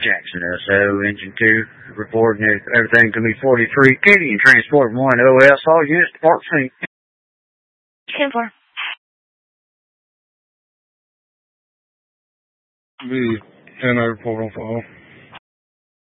Jackson SO, Engine 2, reporting that everything can be 43 Kitty and Transport 1 OS, all units depart scene. 10-4. Be 10 report on file.